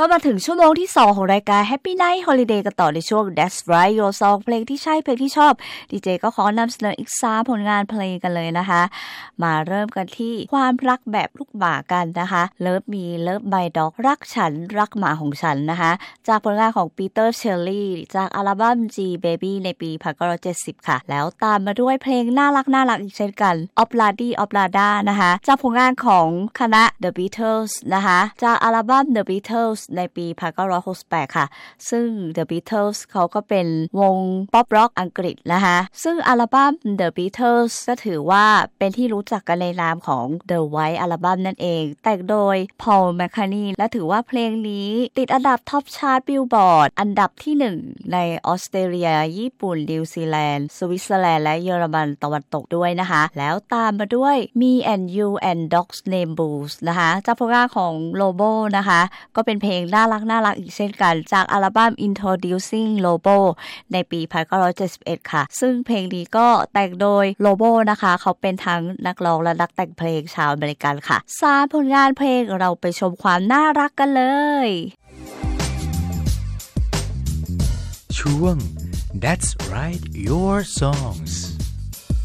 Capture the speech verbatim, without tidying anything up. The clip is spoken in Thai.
ก็มาถึงชั่วโมงที่สองของรายการ Happy Night Holiday กันต่อในช่วง That's Right Your Song เพลงที่ใช่เพลงที่ชอบดีเจก็ขอนำเสนออีกสามผลงานเพลงกันเลยนะคะมาเริ่มกันที่ความรักแบบลูกหมากันนะคะ Love Me Love My Dog รักฉันรักหมาของฉันนะคะจากผลงานของ Peter Shelley จากอัลบั้ม G Baby ในปีหนึ่งพันเก้าร้อยเจ็ดสิบค่ะแล้วตามมาด้วยเพลงน่ารักน่ารักอีกเช่นกัน Obladi Oblada นะคะจากผลงานของคณะ The Beatles นะคะจากอัลบั้ม The Beatles ในปีหนึ่งพันเก้าร้อยหกสิบแปดค่ะซึ่ง The Beatles เขาก็เป็นวงป๊อปร็อกอังกฤษนะคะซึ่งอัลบั้ม The Beatles ก็ถือว่าเป็นที่รู้จักกันในนามของ The White อัลบั้มนั่นเองแต่งโดย Paul McCartney และถือว่าเพลงนี้ติดอันดับท็อปชาร์ตบิลบอร์ดอันดับที่หนึ่งในออสเตรเลียญี่ปุ่นนิวซีแลนด์สวิตเซอร์แลนด์และเยอรมันตะวันตกด้วยนะคะแล้วตามมาด้วย Me and You and Dogs Name Blues นะคะจากผลงานของ Lobo นะคะก็เป็นเพลงน่ารักน่ารักอีกเช่นกันจากอัลบั้ม Introducing Lobo ในปีหนึ่งพันเก้าร้อยเจ็ดสิบเอ็ดค่ะซึ่งเพลงนี้ก็แต่งโดย Lobo นะคะเขาเป็นทั้งนักร้องและนักแต่งเพลงชาวอเมริกันค่ะสามผลงานเพลงเราไปชมความน่ารักกันเลยช่วง That's Right Your Songs